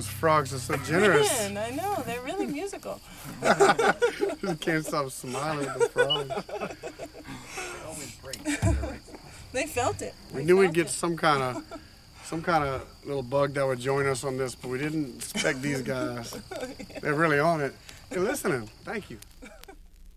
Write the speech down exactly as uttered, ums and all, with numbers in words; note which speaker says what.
Speaker 1: Those frogs are so generous.
Speaker 2: Man, I know, they're really musical.
Speaker 1: Just can't stop smiling with the frogs.
Speaker 2: They felt it.
Speaker 1: We
Speaker 2: They
Speaker 1: knew we'd
Speaker 2: felt
Speaker 1: get
Speaker 2: it.
Speaker 1: some kind of some kind of little bug that would join us on this, but we didn't expect these guys. They're really on it. They're listening. Thank you.